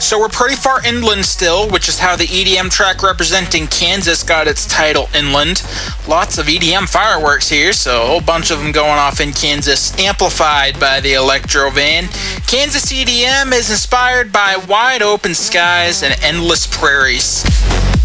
So we're pretty far inland still, which is how the EDM track representing Kansas got its title, Inland. Lots of EDM fireworks here, so a whole bunch of them going off in Kansas, amplified by the electro van. Kansas EDM is inspired by wide open skies and endless prairies.